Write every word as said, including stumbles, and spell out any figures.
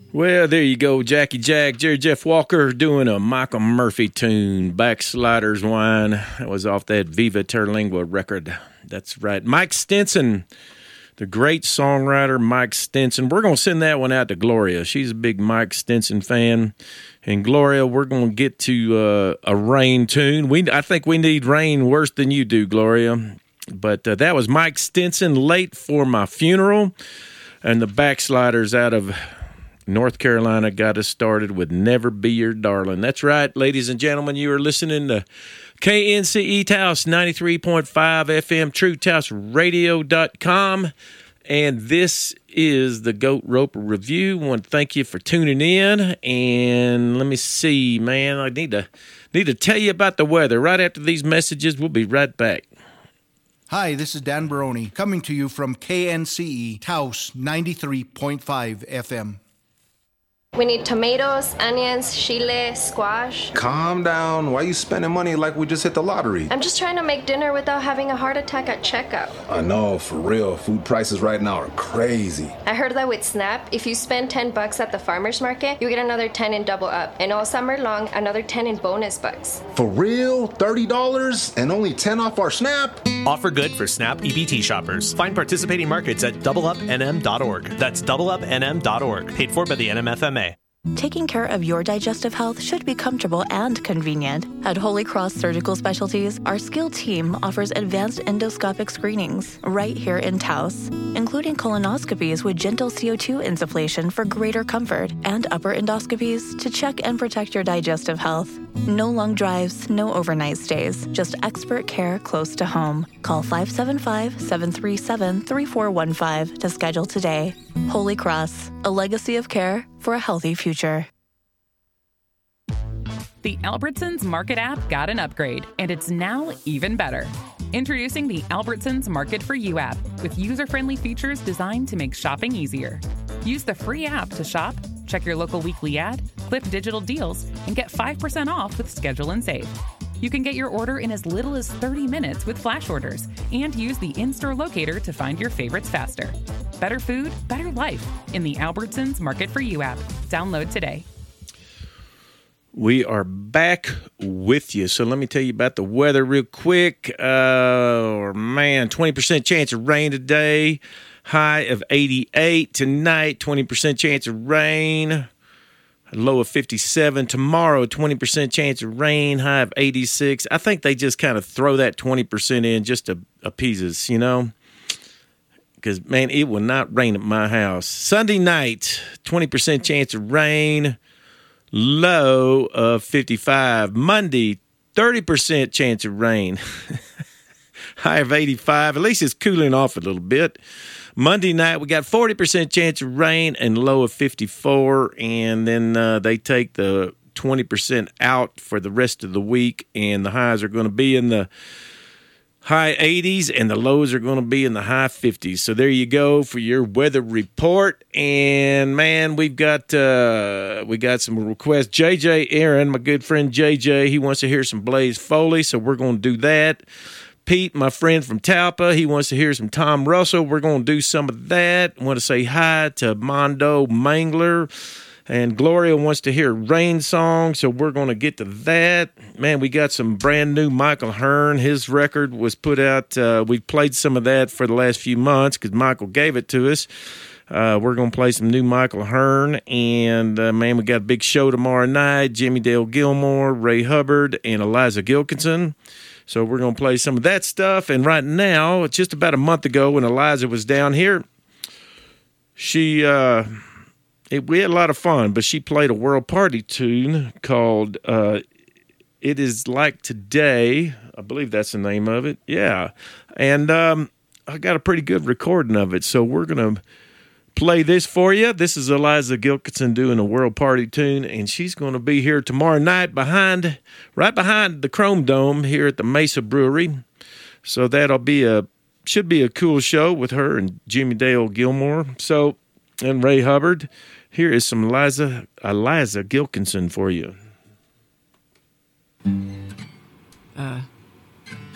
Well, there you go, Jackie Jack, Jerry Jeff Walker doing a Michael Murphy tune, Backsliders Wine. That was off that Viva Terlingua record. That's right. Mike Stinson, the great songwriter Mike Stinson. We're going to send that one out to Gloria. She's a big Mike Stinson fan. And Gloria, we're going to get to uh, a Rain tune. We, I think we need Rain worse than you do, Gloria. But uh, that was Mike Stinson, Late for My Funeral. And the Backsliders out of North Carolina got us started with Never Be Your Darling. That's right, ladies and gentlemen. You are listening to K N C E Taos ninety-three point five F M, true taos radio dot com. And this is the Goat Roper Review. I want to thank you for tuning in. And let me see, man, I need to need to tell you about the weather. Right after these messages, we'll be right back. Hi, this is Dan Baroni, coming to you from K N C E Taos ninety-three point five F M. We need tomatoes, onions, chile, squash. Calm down. Why are you spending money like we just hit the lottery? I'm just trying to make dinner without having a heart attack at checkout. I know, for real. Food prices right now are crazy. I heard that with SNAP, if you spend ten bucks at the farmer's market, you get another ten in double up. And all summer long, another ten in bonus bucks. For real? thirty dollars and only ten off our SNAP? Offer good for SNAP E B T shoppers. Find participating markets at double up N M dot org. That's double up N M dot org. Paid for by the N M F M A. Taking care of your digestive health should be comfortable and convenient. At Holy Cross Surgical Specialties, our skilled team offers advanced endoscopic screenings right here in Taos, including colonoscopies with gentle C O two insufflation for greater comfort and upper endoscopies to check and protect your digestive health. No long drives, no overnight stays, just expert care close to home. Call five seven five, seven three seven, three four one five to schedule today. Holy Cross, a legacy of care for a healthy future. The Albertsons Market app got an upgrade, and it's now even better. Introducing the Albertsons Market for You app with user-friendly features designed to make shopping easier. Use the free app to shop, check your local weekly ad, clip digital deals, and get five percent off with Schedule and Save. You can get your order in as little as thirty minutes with flash orders and use the in-store locator to find your favorites faster. Better food, better life in the Albertsons Market for You app. Download today. We are back with you. So let me tell you about the weather real quick. Uh, man, twenty percent chance of rain today. High of eighty-eight. Tonight, twenty percent chance of rain. A low of fifty-seven. Tomorrow, twenty percent chance of rain. High of eighty-six. I think they just kind of throw that twenty percent in just to appease us, you know? Because, man, it will not rain at my house. Sunday night, twenty percent chance of rain. Low of fifty-five. Monday, thirty percent chance of rain. High of eighty-five. At least it's cooling off a little bit. Monday night, we got forty percent chance of rain and low of fifty-four. And then uh, they take the twenty percent out for the rest of the week. And the highs are going to be in the high eighties, and the lows are going to be in the high fifties. So there you go for your weather report. And, man, we've got uh, we got some requests. J J Aaron, my good friend J J, he wants to hear some Blaze Foley, so we're going to do that. Pete, my friend from Talpa, he wants to hear some Tom Russell. We're going to do some of that. I want to say hi to Mondo Mangler. And Gloria wants to hear Rain Song, so we're going to get to that. Man, we got some brand new Michael Hearn. His record was put out. Uh, we played some of that for the last few months because Michael gave it to us. Uh, we're going to play some new Michael Hearn. And, uh, man, we got a big show tomorrow night. Jimmy Dale Gilmore, Ray Hubbard, and Eliza Gilkinson. So we're going to play some of that stuff. And right now, just about a month ago when Eliza was down here, she... Uh, It, we had a lot of fun, but she played a World Party tune called uh, It Is Like Today. I believe that's the name of it. Yeah. And um, I got a pretty good recording of it, so we're going to play this for you. This is Eliza Gilkinson doing a World Party tune, and she's going to be here tomorrow night behind, right behind the Chrome Dome here at the Mesa Brewery. So that'll be a, should be a cool show with her and Jimmy Dale Gilmore. So, and Ray Hubbard. Here is some Eliza, Eliza Gilkinson for you. Uh...